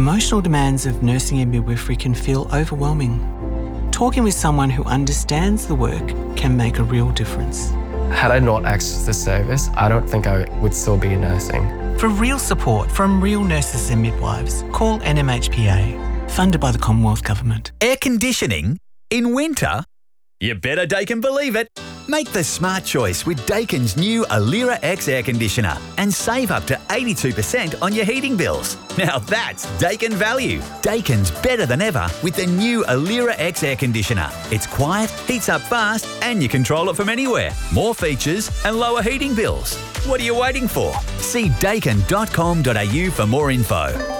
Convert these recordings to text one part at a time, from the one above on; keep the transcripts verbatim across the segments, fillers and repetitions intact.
emotional demands of nursing and midwifery can feel overwhelming. Talking with someone who understands the work can make a real difference. Had I not accessed this service, I don't think I would still be nursing. For real support from real nurses and midwives, call N M H P A, funded by the Commonwealth Government. Air conditioning in winter? You better Daikin believe it. Make the smart choice with Daikin's new Alira X air conditioner and save up to eighty-two percent on your heating bills. Now that's Daikin value. Daikin's better than ever with the new Alira X air conditioner. It's quiet, heats up fast, and you control it from anywhere. More features and lower heating bills. What are you waiting for? See daikin dot com dot a u for more info.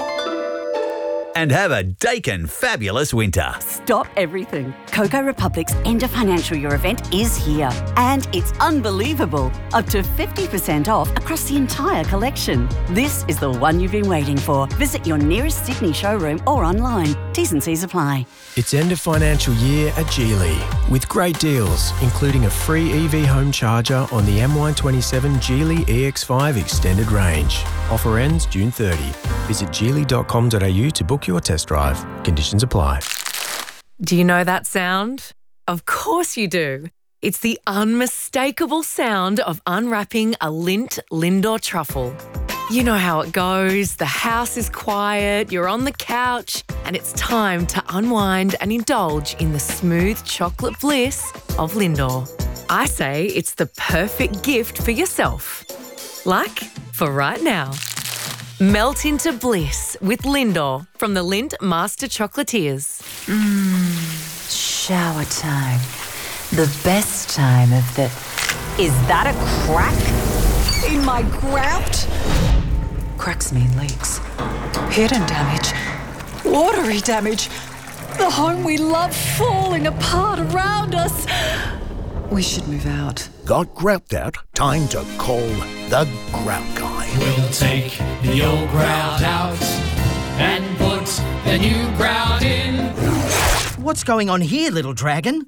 And have a Daikin fabulous winter. Stop everything. Coco Republic's end of financial year event is here. And it's unbelievable. Up to fifty percent off across the entire collection. This is the one you've been waiting for. Visit your nearest Sydney showroom or online. T's and C's apply. It's end of financial year at Geely with great deals, including a free E V home charger on the M Y twenty-seven Geely E X five extended range. Offer ends June thirtieth. Visit geely dot com dot a u to book your test drive. Conditions apply. Do you know that sound? Of course you do. It's the unmistakable sound of unwrapping a Lindt Lindor truffle. You know how it goes. The house is quiet, you're on the couch, and it's time to unwind and indulge in the smooth chocolate bliss of Lindor. I say it's the perfect gift for yourself. Like for right now. Melt into bliss with Lindor from the Lindt Master Chocolatiers. Mmm, shower time. The best time of the... Is that a crack in my grout? Cracks mean leaks. Hidden damage. Watery damage. The home we love falling apart around us. We should move out. Got grout out? Time to call the Grout Guy. We'll take the old grout out and put the new grout in. What's going on here, little dragon?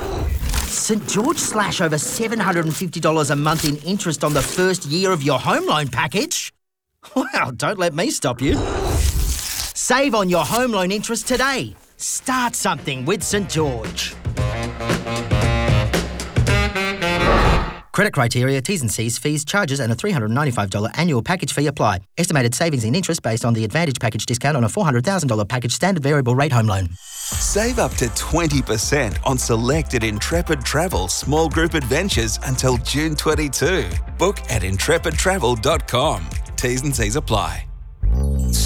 St George slash over seven hundred fifty dollars a month in interest on the first year of your home loan package? Well, don't let me stop you. Save on your home loan interest today. Start something with St George. Credit criteria, T's and C's, fees, charges and a three hundred ninety-five dollars annual package fee apply. Estimated savings in interest based on the Advantage package discount on a four hundred thousand dollars package standard variable rate home loan. Save up to twenty percent on selected Intrepid Travel small group adventures until June twenty-second. Book at intrepid travel dot com. T's and C's apply.